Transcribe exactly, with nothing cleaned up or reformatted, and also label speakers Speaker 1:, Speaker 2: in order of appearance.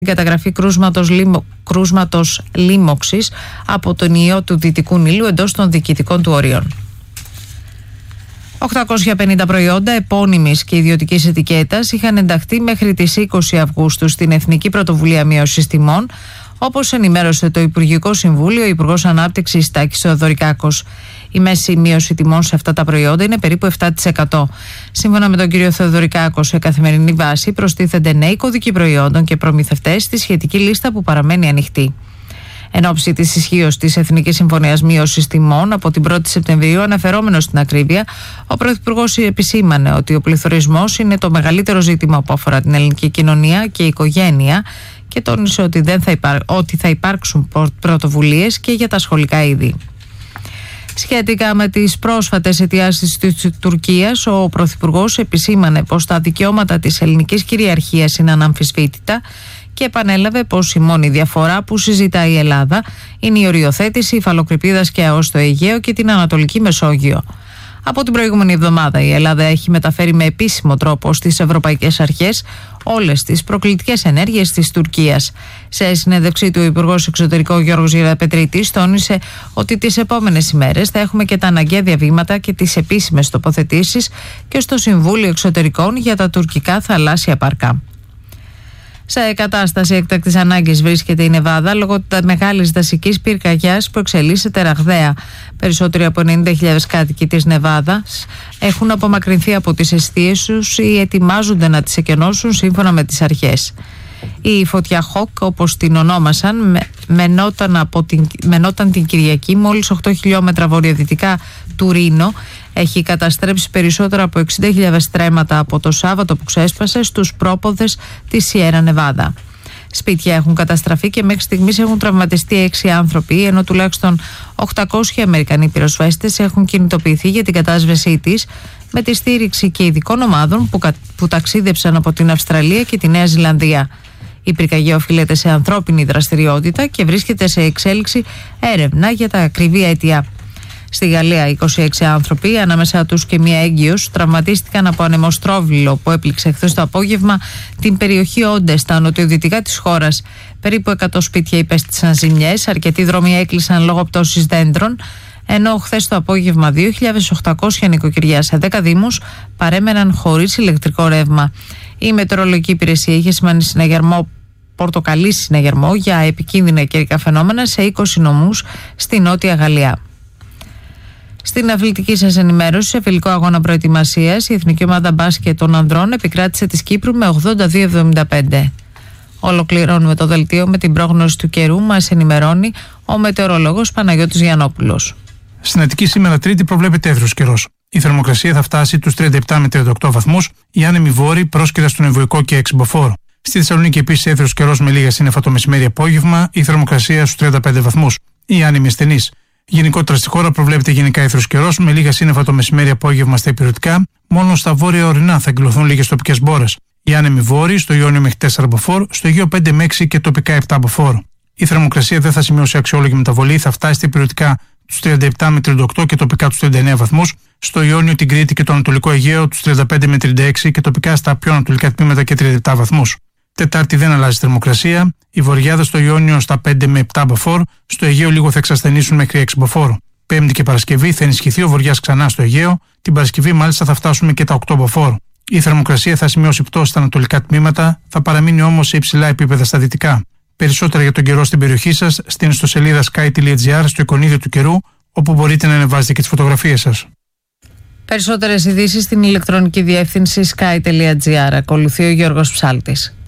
Speaker 1: καταγραφή κρούσματος, λίμω, κρούσματος λίμωξης από τον ιό του Δυτικού Νείλου εντός των διοικητικών του ορίων. οκτακόσια πενήντα προϊόντα επώνυμης και ιδιωτικής ετικέτας είχαν ενταχθεί μέχρι τις είκοσι Αυγούστου στην Εθνική Πρωτοβουλία Μείωσης Τιμών, όπως ενημέρωσε το Υπουργικό Συμβούλιο, ο Υπουργός Ανάπτυξης Τάκης Θεοδωρικάκος. Η μέση μείωση τιμών σε αυτά τα προϊόντα είναι περίπου επτά τοις εκατό. Σύμφωνα με τον κύριο Θεοδωρικάκο, σε καθημερινή βάση προστίθενται νέοι κωδικοί προϊόντων και προμηθευτές στη σχετική λίστα που παραμένει ανοιχτή. Εν ώψη της ισχύως της Εθνικής Συμφωνίας Μείωσης Τιμών από την πρώτη Σεπτεμβρίου, αναφερόμενος στην ακρίβεια, ο Πρωθυπουργός επισήμανε ότι ο πληθωρισμός είναι το μεγαλύτερο ζήτημα που αφορά την ελληνική κοινωνία και η οικογένεια και τόνισε ότι, δεν θα, υπάρ... ότι θα υπάρξουν πρωτοβουλίες και για τα σχολικά είδη. Σχετικά με τις πρόσφατες αιτιάσεις της Τουρκίας, ο Πρωθυπουργός επισήμανε πως τα δικαιώματα της ελληνικής κυριαρχίας είναι αναμφισβήτητα και επανέλαβε πως η μόνη διαφορά που συζητάει η Ελλάδα είναι η οριοθέτηση υφαλοκρηπίδας και ΑΟΣ στο Αιγαίο και την Ανατολική Μεσόγειο. Από την προηγούμενη εβδομάδα η Ελλάδα έχει μεταφέρει με επίσημο τρόπο στις ευρωπαϊκές αρχές όλες τις προκλητικές ενέργειες της Τουρκίας. Σε συνέντευξή του, ο Υπουργός Εξωτερικών Γιώργος Γεραπετρίτης τόνισε ότι τις επόμενες ημέρες θα έχουμε και τα αναγκαία διαβήματα και τις επίσημες τοποθετήσεις και στο Συμβούλιο Εξωτερικών για τα τουρκικά θαλάσσια πάρκα. Σε κατάσταση έκτακτης ανάγκης βρίσκεται η Νεβάδα λόγω μεγάλης δασικής πυρκαγιάς που εξελίσσεται ραγδαία. Περισσότεροι από ενενήντα χιλιάδες κάτοικοι της Νεβάδας έχουν απομακρυνθεί από τις εστίες τους ή ετοιμάζονται να τις εκενώσουν σύμφωνα με τις αρχές. Η φωτιά Χοκ, όπως την ονόμασαν, μενόταν, από την, μενόταν την Κυριακή μόλις οκτώ χιλιόμετρα βορειοδυτικά του Ρήνο. Έχει καταστρέψει περισσότερα από εξήντα χιλιάδες στρέμματα από το Σάββατο που ξέσπασε στους πρόποδες της Σιέρα Νεβάδα. Σπίτια έχουν καταστραφεί και μέχρι στιγμής έχουν τραυματιστεί έξι άνθρωποι, ενώ τουλάχιστον οκτακόσιοι Αμερικανοί πυροσβέστες έχουν κινητοποιηθεί για την κατάσβεσή της, με τη στήριξη και ειδικών ομάδων που, κα, που ταξίδεψαν από την Αυστραλία και τη Νέα Ζηλανδία. Η πυρκαγιά οφείλεται σε ανθρώπινη δραστηριότητα και βρίσκεται σε εξέλιξη έρευνα για τα ακριβή αίτια. Στη Γαλλία, είκοσι έξι άνθρωποι, ανάμεσά τους και μία έγκυος, τραυματίστηκαν από ανεμοστρόβιλο που έπληξε χθες το απόγευμα την περιοχή Όντες, στα νοτιοδυτικά της χώρας. Περίπου εκατό σπίτια υπέστησαν ζημιές, αρκετοί δρόμοι έκλεισαν λόγω πτώσης δέντρων, ενώ χθες το απόγευμα δύο χιλιάδες οκτακόσια νοικοκυριά σε δέκα δήμους παρέμεναν χωρίς ηλεκτρικό ρεύμα. Η Μετεωρολογική Υπηρεσία είχε σημάνει συναγερμό, πορτοκαλί συναγερμό για επικίνδυνα καιρικά φαινόμενα σε είκοσι νομούς στη Νότια Γαλλία. Στην αθλητική σας ενημέρωση, σε φιλικό αγώνα προετοιμασίας, η Εθνική Ομάδα Μπάσκετ των Ανδρών επικράτησε της Κύπρου με ογδόντα δύο εβδομήντα πέντε. Ολοκληρώνουμε το δελτίο με την πρόγνωση του καιρού. Μας ενημερώνει ο μετεωρολόγος Παναγιώτης Γιαννόπουλος.
Speaker 2: Στην Αττική σήμερα Τρίτη προβλέπεται έθριος καιρός. Η θερμοκρασία θα φτάσει τους τριάντα επτά με τριάντα οκτώ βαθμούς, οι άνεμοι βόρειοι πρόσκειρα στον Εμβοϊκό και Εξυμποφόρο. Στη Θεσσαλονίκη επίσης έθριος καιρός με λίγα σύννεφα το μεσημέρι απόγευμα, η θερμοκρασία στους τριάντα πέντε βαθμούς, οι άνεμοι ασθενείς. Γενικότερα στη χώρα προβλέπεται γενικά έθριος καιρός με λίγα σύννεφα το μεσημέρι απόγευμα στα υπηρετικά, μόνο στα βόρεια ορεινά θα εκδηλωθούν λίγες τοπικές μπόρες. Οι άνεμοι βόρειοι στο Ιόνιο μέχρι τέσσερα μποφόρ, στο Αιγαίο πέντε με έξι και τοπικά επτά μποφόρ. Η θερμοκρασία δεν θα σημειώσει αξιόλογη μεταβολή, θα φτάσει στα υπηρετικά τους τριάντα επτά με τριάντα οκτώ και τοπικά τους τριάντα εννέα βαθμούς, στο Ιόνιο, την Κρήτη και το Ανατολικό Αιγαίο τους τριάντα πέντε με τριάντα έξι και τοπικά στα πιο ανατολικά τμήματα και τριάντα επτά βαθμούς. Τετάρτη δεν αλλάζει θερμοκρασία, η βορειάδα στο Ιόνιο στα πέντε με επτά μποφόρ, στο Αιγαίο λίγο θα εξασθενήσουν μέχρι έξι μποφόρ. Πέμπτη και Παρασκευή θα ενισχυθεί ο βοριάς ξανά στο Αιγαίο, την Παρασκευή μάλιστα θα φτάσουμε και τα οκτώ μποφόρ. Η θερμοκρασία θα σημειώσει πτώση στα ανατολικά τμήματα, θα παραμείνει όμως σε υψηλά επίπεδα στα δυτικά. Περισσότερα για τον καιρό στην περιοχή σας στην ιστοσελίδα sky τελεία gr στο εικονίδιο του καιρού, όπου μπορείτε να ανεβάζετε και τις φωτογραφίες σας.
Speaker 1: Περισσότερες ειδήσεις στην ηλεκτρονική διεύθυνση sky τελεία gr. Ακολουθεί ο Γιώργος Ψάλτης.